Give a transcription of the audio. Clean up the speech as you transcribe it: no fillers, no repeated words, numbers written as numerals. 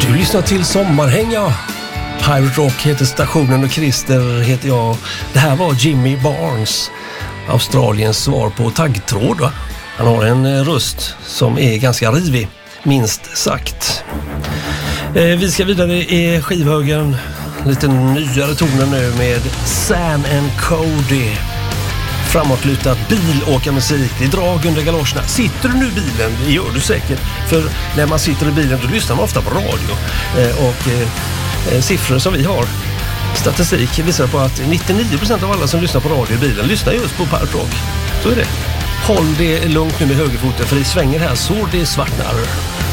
Du lyssnar till Sommarhänga. Pirate Rock heter stationen och Christer heter jag. Det här var Jimmy Barnes, Australiens svar på taggtråd. Va? Han har en röst som är ganska rivig, minst sagt. Vi ska vidare i skivhögen. Lite nyare toner nu med Sam & Cody. Framåtlutat bilåkarmusik. Det är drag under galoscherna. Sitter du nu i bilen? Det gör du säkert. För när man sitter i bilen då lyssnar man ofta på radio. Siffror som vi har, statistik visar på att 99% av alla som lyssnar på radio i bilen lyssnar just på Pirate Rock. Så är det. Håll det lugnt nu med högerfoten för det svänger här så det svartnar.